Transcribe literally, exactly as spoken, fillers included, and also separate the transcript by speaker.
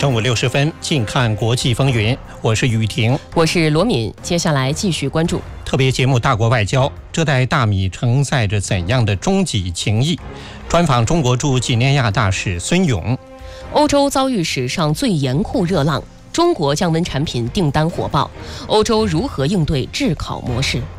Speaker 1: 正午六十分，近看国际风云。我是雨婷，
Speaker 2: 我是罗敏。接下来继续关注
Speaker 1: 特别节目《大国外交》，这袋大米承载着怎样的终极情谊？专访中国驻几内亚大使孙勇。
Speaker 2: 欧洲遭遇史上最严酷热浪，中国降温产品订单火爆，欧洲如何应对炙烤模式？